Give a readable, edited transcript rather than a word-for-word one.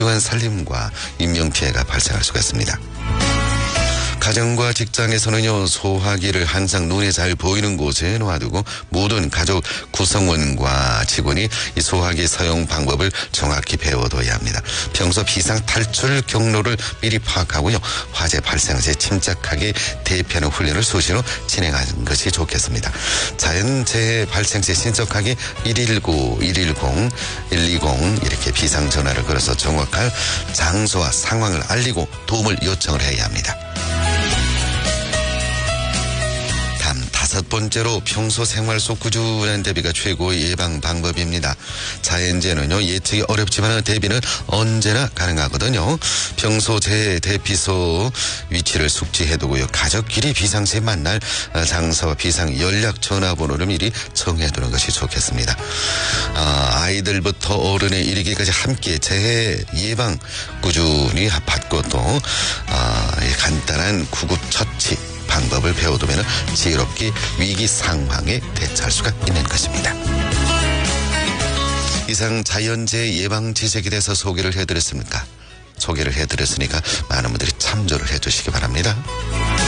훌륭한 살림과 인명피해가 발생할 수가 있습니다. 가정과 직장에서는요, 소화기를 항상 눈에 잘 보이는 곳에 놓아두고 모든 가족 구성원과 직원이 이 소화기 사용 방법을 정확히 배워둬야 합니다. 평소 비상 탈출 경로를 미리 파악하고요, 화재 발생 시 침착하게 대피하는 훈련을 수시로 진행하는 것이 좋겠습니다. 자연재해 발생 시 신속하게 119, 110, 120 이렇게 비상전화를 걸어서 정확한 장소와 상황을 알리고 도움을 요청을 해야 합니다. 다섯 번째로 평소 생활 속 꾸준한 대비가 최고의 예방 방법입니다. 자연재해는요, 예측이 어렵지만 대비는 언제나 가능하거든요. 평소 재해 대피소 위치를 숙지해두고요, 가족끼리 비상시에 만날 장소와 비상 연락 전화번호를 미리 정해두는 것이 좋겠습니다. 아이들부터 어른에 이르기까지 함께 재해 예방 꾸준히 받고 또 간단한 구급 처치 방법을 배워두면 지혜롭게 위기 상황에 대처할 수가 있는 것입니다. 이상 자연재해 예방 지식에 대해서 소개를 해드렸으니까 많은 분들이 참조를 해주시기 바랍니다.